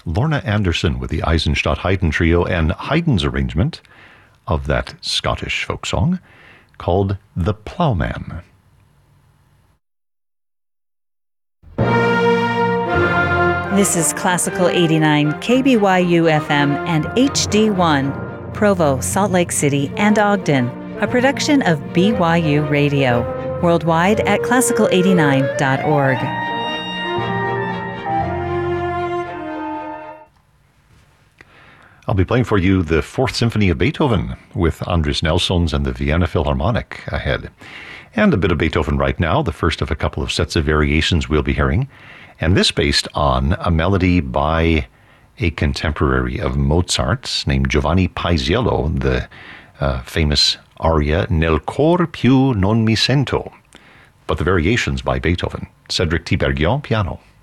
Lorna Anderson with the Eisenstadt Haydn Trio and Haydn's arrangement of that Scottish folk song called The Ploughman. This is Classical 89, KBYU FM and HD1, Provo, Salt Lake City, and Ogden, a production of BYU Radio, worldwide at classical89.org. I'll be playing for you the Fourth Symphony of Beethoven with Andres Nelsons and the Vienna Philharmonic ahead. And a bit of Beethoven right now, the first of a couple of sets of variations we'll be hearing. And this based on a melody by a contemporary of Mozart's named Giovanni Paisiello, the famous aria Nel cor più non mi sento, but the variations by Beethoven. Cedric Tiberghien, piano.